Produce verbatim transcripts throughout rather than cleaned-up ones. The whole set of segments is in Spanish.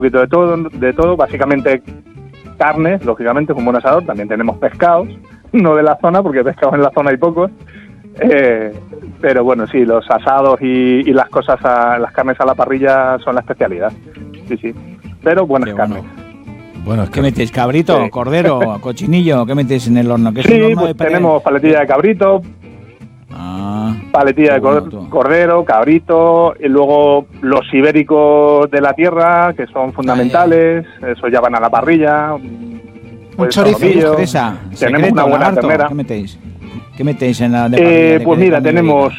poquito de todo, de todo, básicamente carnes, lógicamente, con buen asador. También tenemos pescados, no de la zona, porque pescados en la zona hay pocos. Eh, pero bueno, sí, los asados y, y las cosas, a, las carnes a la parrilla son la especialidad. Sí, sí. Pero buenas Qué carnes. Bueno. Bueno, ¿qué metéis? ¿Cabrito, sí. cordero, cochinillo? ¿Qué metéis en el horno? ¿Qué es sí, un horno pues de pere... tenemos paletilla de cabrito, ah, paletilla de bueno, cordero, cabrito, y luego los ibéricos de la tierra, que son fundamentales, ay, eso ya van a la parrilla. Un chorizo. Esa, tenemos secreto, una buena lagarto. ternera. ¿Qué metéis? ¿Qué metéis en la de eh, de Pues mira, tenemos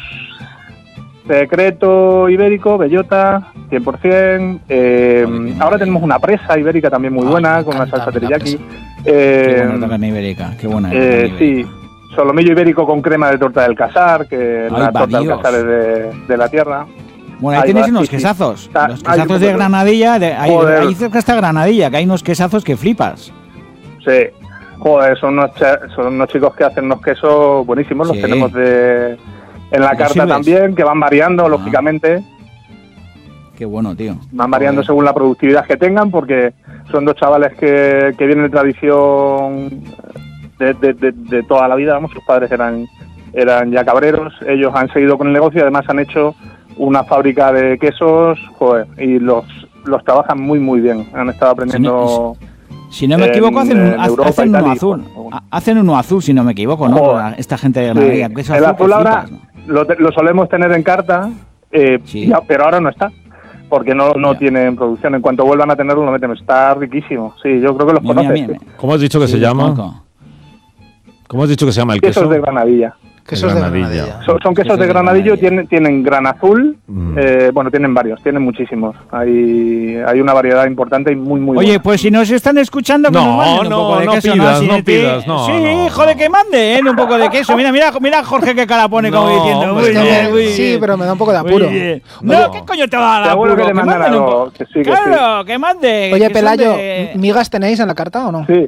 secreto ibérico, bellota, cien por ciento. Eh, Joder, ahora tenemos una presa ibérica también muy ah, buena, con una salsa teriyaki. Eh, qué buena carne ibérica, qué buena. Eh, sí, solomillo ibérico con crema de torta del Casar, que ay, la torta Dios. del Casar es de, de la tierra. Bueno, ahí, ahí tenéis va, unos sí, quesazos, sí. Los quesazos de Granadilla, de, ahí, ahí cerca está Granadilla, que hay unos quesazos que flipas. Sí, joder, son unos, son unos chicos que hacen unos quesos buenísimos, sí. Los tenemos de... En la carta sirves? También, que van variando, ah. lógicamente. Qué bueno, tío. Van variando Joder. Según la productividad que tengan, porque son dos chavales que, que vienen de tradición de, de, de, de toda la vida, vamos, sus padres eran, eran ya cabreros, ellos han seguido con el negocio y además han hecho una fábrica de quesos, joder, y los, los trabajan muy, muy bien. Han estado aprendiendo... Si no, si no me equivoco, en, hacen, un, Europa, hacen uno azul. Bueno, bueno. Hacen uno azul, si no me equivoco, ¿no? Joder. Esta gente de Granadilla. Sí. El azul, azul ahora... Flipas, ¿no? Lo, lo solemos tener en carta, eh, sí. ya, pero ahora no está, porque no, no tienen producción. En cuanto vuelvan a tenerlo, lo meten. Está riquísimo. Sí, yo creo que los mira, conoces. Mira, mira. ¿Cómo has dicho que sí, se llama? ¿Cómo has dicho que se llama el queso? Quesos de Granadilla. Quesos de Granadilla. Son, son quesos de Granadillo, tienen, tienen gran azul, mm. eh, bueno, tienen varios, tienen muchísimos. Hay hay una variedad importante y muy, muy Oye, buena. Pues si nos están escuchando, que no, nos manden no, un poco de no queso. Pidas, no, no pidas, no, Sí, no, joder, que manden un poco de queso. Mira, mira, mira Jorge qué cara pone, no, como diciendo, muy bien, muy bien. Sí, pero me da un poco de apuro. No, ¿qué coño te va a dar apuro? Que, que manden algo, que sí, que claro, sí. que manden. Oye, Pelayo, de... ¿migas tenéis en la carta o no? Sí.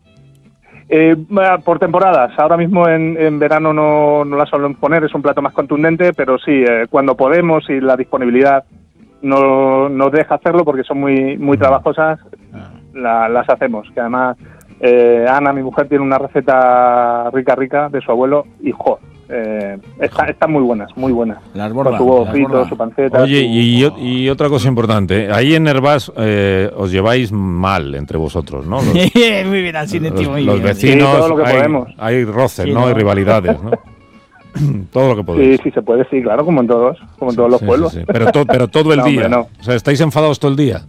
Eh, por temporadas, ahora mismo en, en verano no, no la solemos poner, es un plato más contundente, pero sí, eh, cuando podemos y la disponibilidad no nos deja hacerlo porque son muy muy trabajosas, la, las hacemos, que además eh, Ana, mi mujer, tiene una receta rica rica de su abuelo y jo, eh, están está muy buenas, muy buenas. Las bordas, con su huevo frito, su panceta. Oye, su... y, y otra cosa importante, ahí en Nervás eh, os lleváis mal entre vosotros, ¿no? Los, muy bien, así los, muy los bien. vecinos, sí, todo lo que hay, podemos. hay roces, sí, ¿no? ¿no? Hay rivalidades, ¿no? Todo lo que podéis. Sí, sí se puede, sí, claro, como en todos, como en todos sí, los sí, pueblos. Sí, sí. Pero, to, pero todo el no, día. Hombre, no. O sea, ¿estáis enfadados todo el día?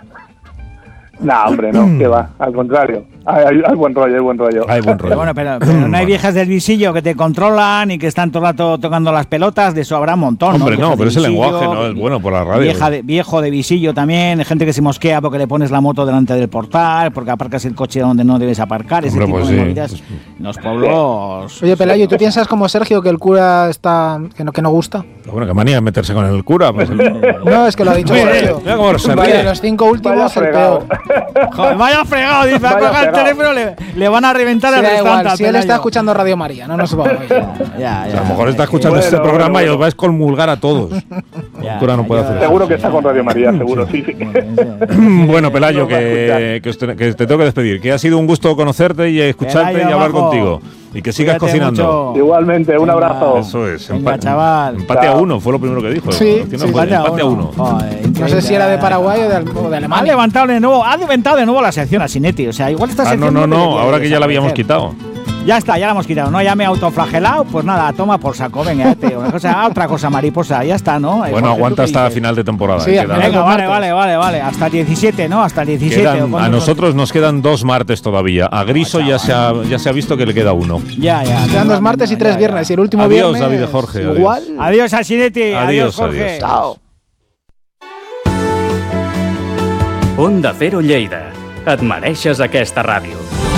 No, hombre, no, que va, al contrario. Hay, hay, hay buen rollo, hay buen rollo. Hay buen rollo. Pero bueno, pero, pero no hay viejas del visillo que te controlan y que están todo el rato tocando las pelotas, de eso habrá un montón. Hombre, no, no pero ese lenguaje no es bueno por la radio. Vieja de, viejo de visillo también, gente que se mosquea porque le pones la moto delante del portal, porque aparcas el coche donde no debes aparcar, ese Hombre, tipo pues de sí. movidas. En los pueblos... Oye, Pelayo, ¿tú piensas como Sergio que el cura está que no, que no gusta? Bueno, qué manía de meterse con el cura. Pues el... No, es que lo ha dicho Sergio. Mira cómo se Vaya, ríe. los cinco últimos, el peor. Joder, vaya fregado, dice, a coger el teléfono, le, le van a reventar sí, el restante. Igual, si él está escuchando Radio María, no nos va a oír. Ya, ya, o sea, a lo mejor está escuchando bueno, este bueno, programa bueno. y os vais a excomulgar a todos. Ya, el cura no puede hacer eso. Seguro que está con Radio María, seguro, sí, sí. Bueno, Pelayo, que, que, te, que te tengo que despedir. Que ha sido un gusto conocerte y escucharte Pelayo, y hablar abajo. contigo. Y que sigas Cuídate cocinando. mucho. Igualmente, un Venga. abrazo. Eso es. Venga, Empa- chaval. Empate Chao. a uno, fue lo primero que dijo. Sí, ¿Qué sí, no fue? empate a Empate a uno. uno. Joder, No sé si era de Paraguay o de, o de Ha Alemania. levantado de nuevo, ha inventado de nuevo la sección a Sinetti. O sea, igual esta Ah, sección. no, no, no. debería Ahora que ya la habíamos desaparecer. quitado. Ya está, ya la hemos quitado, ¿no? Ya me he autoflagelado, pues nada, toma por saco, venga, te, o sea, otra cosa, mariposa, ya está, ¿no? Bueno, aguanta hasta final de temporada. Sí, Queda- venga, Venga, dos vale, martes. vale, vale, vale, hasta el diecisiete, ¿no? Hasta el diecisiete. quedan- ¿o cuándo? a nosotros nos quedan dos martes todavía. A Griso ya se, ha, ya se ha visto que le queda uno. Ya, ya. Quedan dos martes y tres ya, viernes. Y ya. el último Adiós, viernes. David de Jorge, adiós. Igual. Adiós, a Sinetti. Adiós, Adiós, Jorge. adiós. Chao. Onda Cero Lleida. Et mereixes aquesta ràdio.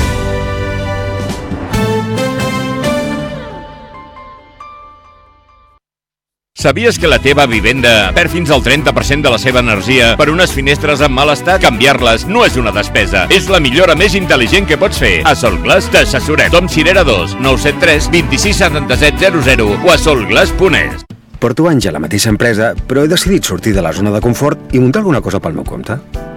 Sabies que la teva vivenda perd fins al trenta per cent de la seva energia per unes finestres en mal estat? Canviar-les no és una despesa, és la millora més intel·ligent que pots fer. A Solglass t'assessorem. Tom Cirera dos, nou set tres, dos sis set set zero zero o a solglass punt es. Porto anys a la mateixa empresa, però he decidit sortir de la zona de confort i muntar alguna cosa pel meu compte.